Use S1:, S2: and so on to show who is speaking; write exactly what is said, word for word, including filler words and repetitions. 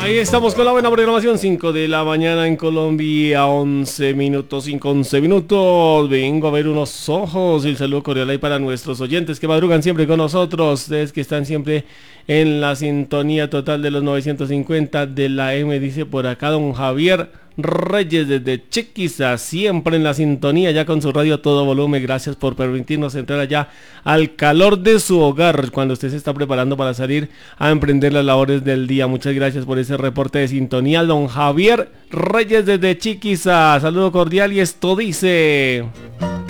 S1: Ahí estamos con la buena programación, cinco de la mañana en Colombia, once minutos, cinco, once minutos. Vengo a ver unos ojos y el saludo cordial ahí para nuestros oyentes que madrugan siempre con nosotros, ustedes que están siempre en la sintonía total de los novecientos cincuenta de la M, dice por acá don Javier Reyes desde Chiquiza, siempre en la sintonía, ya con su radio a todo volumen. Gracias por permitirnos entrar allá al calor de su hogar cuando usted se está preparando para salir a emprender las labores del día. Muchas gracias por ese reporte de sintonía, don Javier Reyes desde Chiquiza. Saludo cordial y esto dice...